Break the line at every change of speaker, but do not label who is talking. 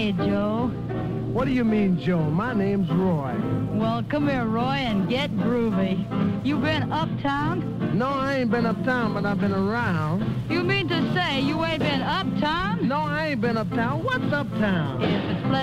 Hey, Joe.
What do you mean, Joe? My name's Roy.
Well, come here, Roy, and get groovy. You been uptown?
No, I ain't been uptown, but I've been around.
You mean to say you ain't been uptown?
No, I ain't been uptown. What's uptown?
If it's